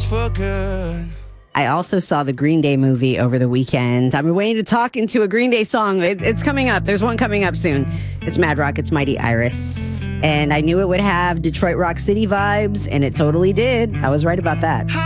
for good. I also saw the Green Day movie over the weekend. I've been waiting to talk into a Green Day song. It's coming up. There's one coming up soon. It's Mad Rockets' Mighty Iris. And I knew it would have Detroit Rock City vibes, and it totally did. I was right about that.